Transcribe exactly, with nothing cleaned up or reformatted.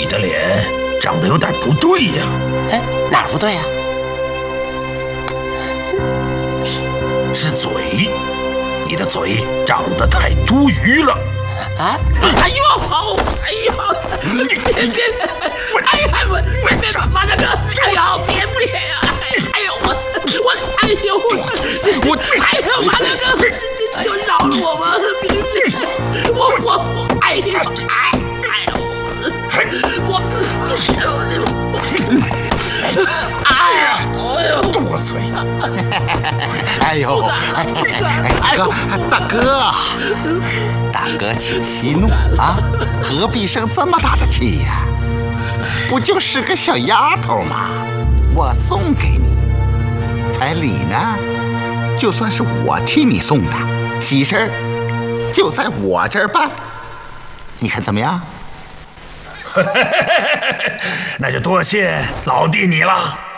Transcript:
的脸长得有点不对呀。 哎，哪儿不对呀？ 是嘴，你的嘴长得太多余了。 啊！哎呦，好！哎呦，别别！哎呀，我别别马大哥！哎呦，别别呀！哎呦，我我哎呦我哎呦马大哥，这就饶了我吧！别别！我我我哎呦哎哎呦我我哎呀哎呦多嘴！ 哎呦哎哥大哥大哥，请息怒啊！何必生这么大的气呀？不就是个小丫头吗？我送给你，彩礼呢，就算是我替你送的，喜事儿就在我这儿办，你看怎么样？ 那就多谢老弟你了。